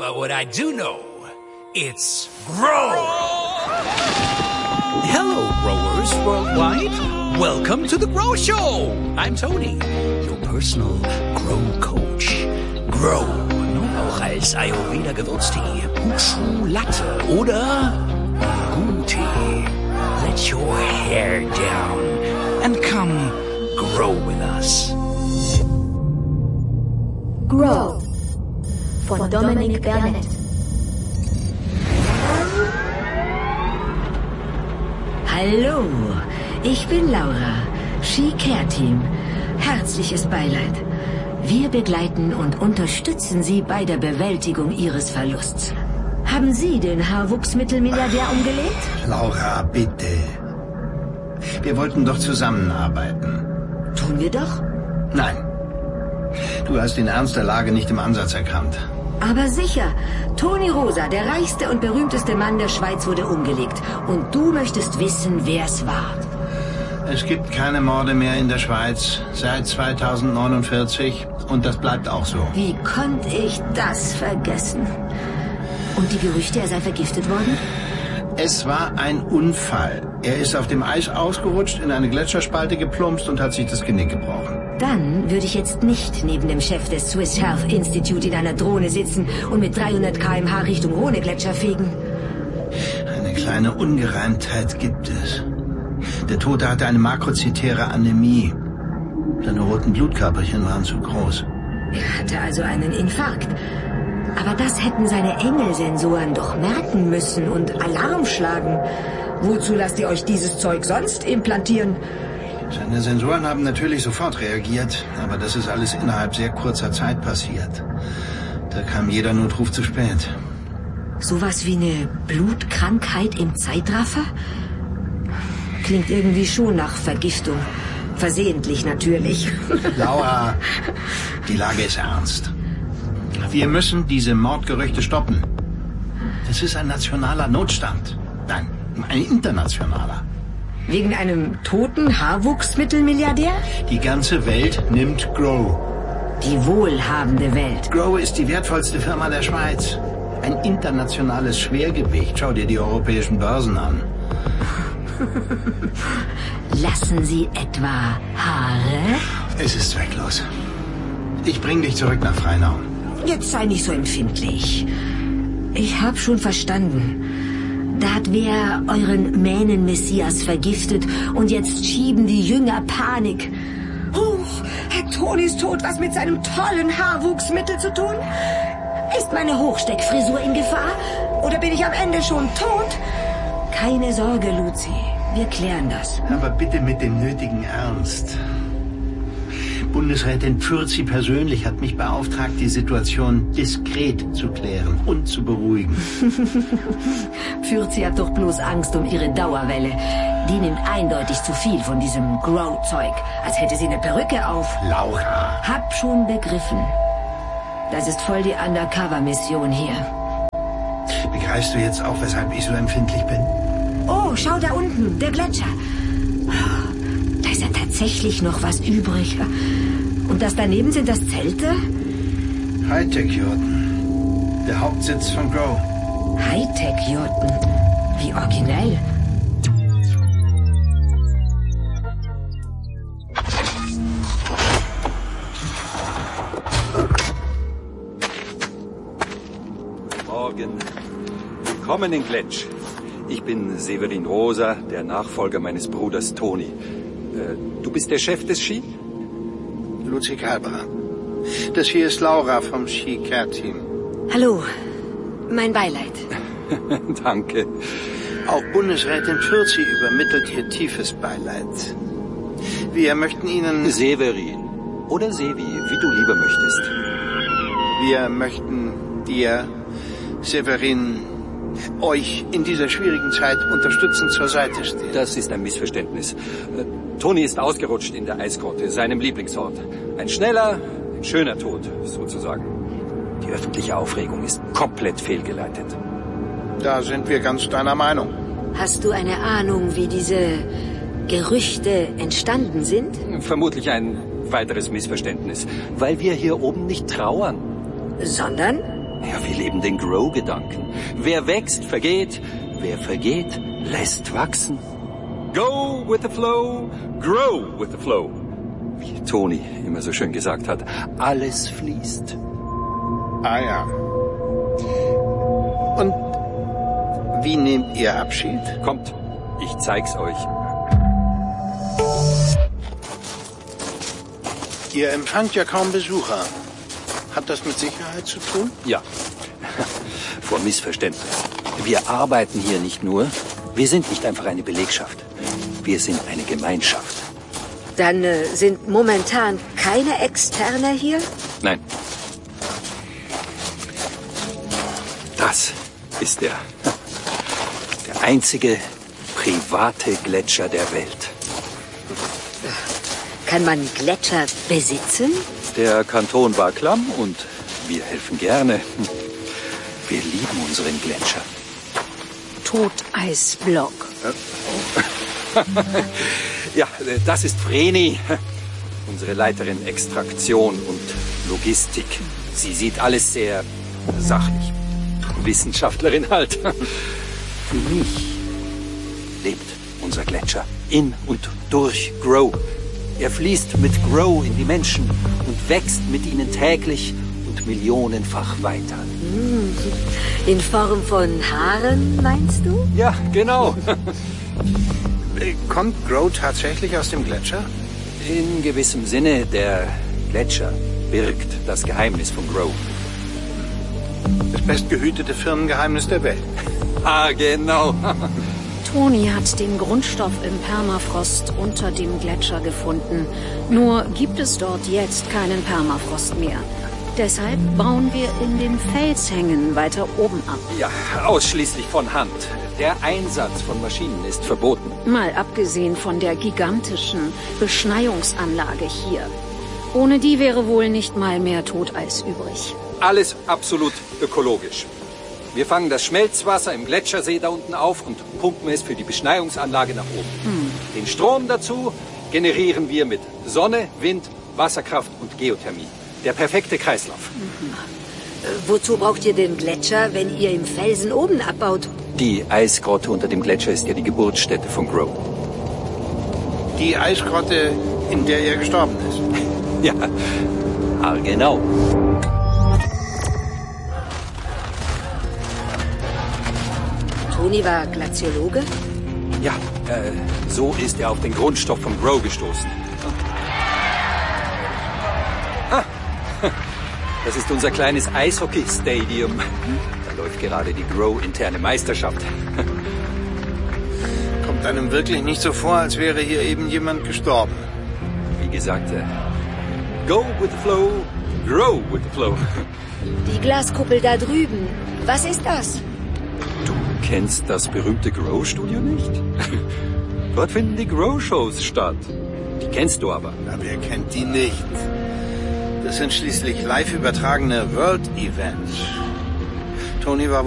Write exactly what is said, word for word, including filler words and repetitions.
But what I do know, it's grow! Hello, growers worldwide. Welcome to the Grow Show. I'm Tony, your personal Grow Coach. Grow, nun auch als Ayurveda Gewürztee, Hushu Latte oder Gu-Tee. Let your hair down and come grow with us. Grow von Dominic Burnett. Hallo, ich bin Laura, She Care Team. Herzliches Beileid. Wir begleiten und unterstützen Sie bei der Bewältigung Ihres Verlusts. Haben Sie den Haarwuchsmittelmilliardär umgelegt? Laura, bitte. Wir wollten doch zusammenarbeiten. Tun wir doch? Nein. Du hast den Ernst der Lage nicht im Ansatz erkannt. Aber sicher. Toni Rosa, der reichste und berühmteste Mann der Schweiz, wurde umgelegt. Und du möchtest wissen, wer es war. Es gibt keine Morde mehr in der Schweiz seit zweitausendneunundvierzig und das bleibt auch so. Wie konnte ich das vergessen? Und die Gerüchte, er sei vergiftet worden? Es war ein Unfall. Er ist auf dem Eis ausgerutscht, in eine Gletscherspalte geplumpst und hat sich das Genick gebrochen. Dann würde ich jetzt nicht neben dem Chef des Swiss Health Institute in einer Drohne sitzen und mit dreihundert Kilometer pro Stunde Richtung Rhone-Gletscher fegen. Eine kleine Ungereimtheit gibt es. Der Tote hatte eine makrozytäre Anämie. Seine roten Blutkörperchen waren zu groß. Er hatte also einen Infarkt. Aber das hätten seine Engelsensoren doch merken müssen und Alarm schlagen. Wozu lasst ihr euch dieses Zeug sonst implantieren? Seine Sensoren haben natürlich sofort reagiert, aber das ist alles innerhalb sehr kurzer Zeit passiert. Da kam jeder Notruf zu spät. Sowas wie eine Blutkrankheit im Zeitraffer? Klingt irgendwie schon nach Vergiftung. Versehentlich natürlich. Laura, die Lage ist ernst. Wir müssen diese Mordgerüchte stoppen. Das ist ein nationaler Notstand. Nein, ein internationaler. Wegen einem toten Haarwuchsmittelmilliardär? Die ganze Welt nimmt Grow. Die wohlhabende Welt. Grow ist die wertvollste Firma der Schweiz. Ein internationales Schwergewicht. Schau dir die europäischen Börsen an. Lassen Sie etwa Haare? Es ist zwecklos. Ich bring dich zurück nach Freinau. Jetzt sei nicht so empfindlich. Ich hab schon verstanden. Da hat wer euren Mähnen-Messias vergiftet und jetzt schieben die Jünger Panik. Huch, Herr Tonis Tod was mit seinem tollen Haarwuchsmittel zu tun? Ist meine Hochsteckfrisur in Gefahr? Oder bin ich am Ende schon tot? Keine Sorge, Luzi. Wir klären das. Aber bitte mit dem nötigen Ernst. Bundesrätin Pfürzi persönlich hat mich beauftragt, die Situation diskret zu klären und zu beruhigen. Pfürzi hat doch bloß Angst um ihre Dauerwelle. Die nimmt eindeutig zu viel von diesem Grow-Zeug, als hätte sie eine Perücke auf. Laura. Hab schon begriffen. Das ist voll die Undercover-Mission hier. Begreifst du jetzt auch, weshalb ich so empfindlich bin? Oh, schau da unten, der Gletscher. Da ist ja tatsächlich noch was übrig. Und das daneben sind das Zelte? Hightech-Jurten. Der Hauptsitz von Grow. Hightech-Jurten? Wie originell. Morgen. Willkommen in Gletsch. Ich bin Severin Rosa, der Nachfolger meines Bruders Toni. Äh, du bist der Chef des Ski? Luzi Kalberer. Das hier ist Laura vom She Care Team. Hallo, mein Beileid. Danke. Auch Bundesrätin Pfürzi übermittelt ihr tiefes Beileid. Wir möchten Ihnen... Severin. Oder Sevi, wie du lieber möchtest. Wir möchten dir, Severin, euch in dieser schwierigen Zeit unterstützend zur Seite stehen. Das ist ein Missverständnis. Äh, Toni ist ausgerutscht in der Eisgrotte, seinem Lieblingsort. Ein schneller, ein schöner Tod, sozusagen. Die öffentliche Aufregung ist komplett fehlgeleitet. Da sind wir ganz deiner Meinung. Hast du eine Ahnung, wie diese Gerüchte entstanden sind? Vermutlich ein weiteres Missverständnis, weil wir hier oben nicht trauern. Sondern? Ja, wir leben den Grow-Gedanken. Wer wächst, vergeht. Wer vergeht, lässt wachsen. Go with the flow, grow with the flow. Wie Tony immer so schön gesagt hat, alles fließt. Ah ja. Und wie nehmt ihr Abschied? Kommt, ich zeig's euch. Ihr empfangt ja kaum Besucher. Hat das mit Sicherheit zu tun? Ja, vor Missverständnis. Wir arbeiten hier nicht nur. Wir sind nicht einfach eine Belegschaft. Wir sind eine Gemeinschaft. Dann äh, sind momentan keine Externe hier? Nein. Das ist der, der einzige private Gletscher der Welt. Kann man Gletscher besitzen? Der Kanton war klamm und wir helfen gerne. Wir lieben unseren Gletscher. Toteisblock. Ja, das ist Vreni, unsere Leiterin Extraktion und Logistik. Sie sieht alles sehr sachlich. Wissenschaftlerin halt. Für mich lebt unser Gletscher in und durch Grow. Er fließt mit Grow in die Menschen und wächst mit ihnen täglich und millionenfach weiter. In Form von Haaren, meinst du? Ja, genau. Kommt Grow tatsächlich aus dem Gletscher? In gewissem Sinne, der Gletscher birgt das Geheimnis von Grow. Das bestgehütete Firmengeheimnis der Welt. Ah, genau. Tony hat den Grundstoff im Permafrost unter dem Gletscher gefunden. Nur gibt es dort jetzt keinen Permafrost mehr. Deshalb bauen wir in den Felshängen weiter oben ab. Ja, ausschließlich von Hand. Der Einsatz von Maschinen ist verboten. Mal abgesehen von der gigantischen Beschneiungsanlage hier. Ohne die wäre wohl nicht mal mehr Toteis übrig. Alles absolut ökologisch. Wir fangen das Schmelzwasser im Gletschersee da unten auf und pumpen es für die Beschneiungsanlage nach oben. Hm. Den Strom dazu generieren wir mit Sonne, Wind, Wasserkraft und Geothermie. Der perfekte Kreislauf. Mhm. Äh, wozu braucht ihr den Gletscher, wenn ihr im Felsen oben abbaut? Die Eisgrotte unter dem Gletscher ist ja die Geburtsstätte von Grow. Die Eisgrotte, in der er gestorben ist. Ja, ah, genau. Tony war Glaziologe? Ja, äh, so ist er auf den Grundstoff von Grow gestoßen. Ah, das ist unser kleines Eishockey-Stadium. Da läuft gerade die Grow-interne Meisterschaft. Kommt einem wirklich nicht so vor, als wäre hier eben jemand gestorben. Wie gesagt, äh, go with the flow, grow with the flow. Die Glaskuppel da drüben, was ist das? Du kennst das berühmte Grow-Studio nicht? Dort finden die Grow-Shows statt. Die kennst du aber. Aber wer kennt die nicht? Das sind schließlich live übertragene World-Events. Tony war